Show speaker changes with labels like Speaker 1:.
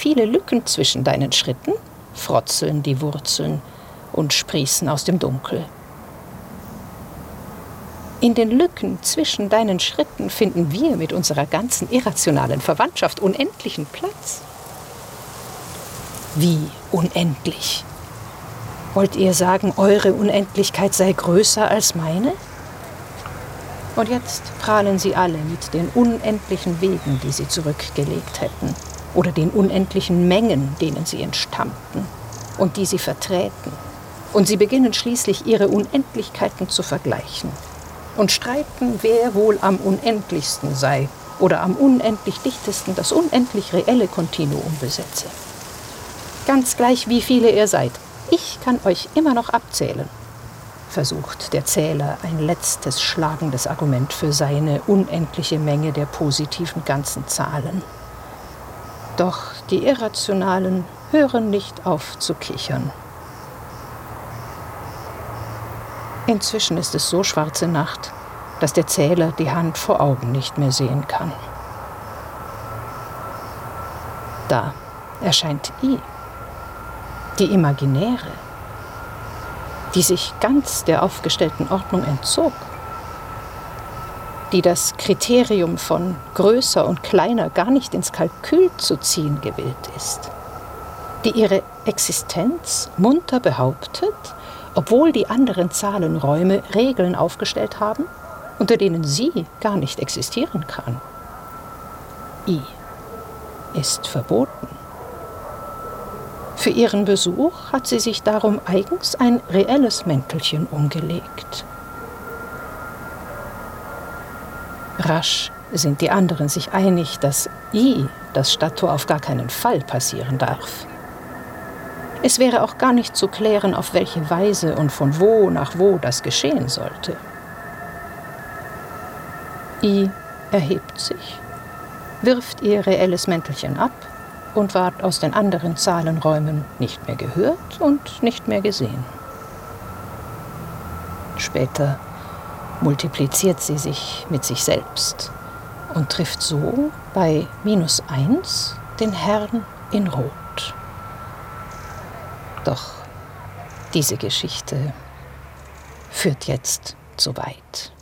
Speaker 1: viele Lücken zwischen deinen Schritten, frotzeln die Wurzeln und sprießen aus dem Dunkel. In den Lücken zwischen deinen Schritten finden wir mit unserer ganzen irrationalen Verwandtschaft unendlichen Platz. Wie unendlich? Wollt ihr sagen, eure Unendlichkeit sei größer als meine? Und jetzt prahlen sie alle mit den unendlichen Wegen, die sie zurückgelegt hätten, oder den unendlichen Mengen, denen sie entstammten und die sie verträten. Und sie beginnen schließlich, ihre Unendlichkeiten zu vergleichen und streiten, wer wohl am unendlichsten sei oder am unendlich dichtesten das unendlich reelle Kontinuum besetze. Ganz gleich, wie viele ihr seid, ich kann euch immer noch abzählen, versucht der Zähler ein letztes schlagendes Argument für seine unendliche Menge der positiven ganzen Zahlen. Doch die Irrationalen hören nicht auf zu kichern. Inzwischen ist es so schwarze Nacht, dass der Zähler die Hand vor Augen nicht mehr sehen kann. Da erscheint I, die Imaginäre, die sich ganz der aufgestellten Ordnung entzog, die das Kriterium von größer und kleiner gar nicht ins Kalkül zu ziehen gewillt ist, die ihre Existenz munter behauptet, obwohl die anderen Zahlenräume Regeln aufgestellt haben, unter denen sie gar nicht existieren kann. I ist verboten. Für ihren Besuch hat sie sich darum eigens ein reelles Mäntelchen umgelegt. Rasch sind die anderen sich einig, dass I das Stadttor auf gar keinen Fall passieren darf. Es wäre auch gar nicht zu klären, auf welche Weise und von wo nach wo das geschehen sollte. I erhebt sich, wirft ihr reelles Mäntelchen ab und ward aus den anderen Zahlenräumen nicht mehr gehört und nicht mehr gesehen. Später multipliziert sie sich mit sich selbst und trifft so bei -1 den Herrn in Rot. Doch diese Geschichte führt jetzt zu weit.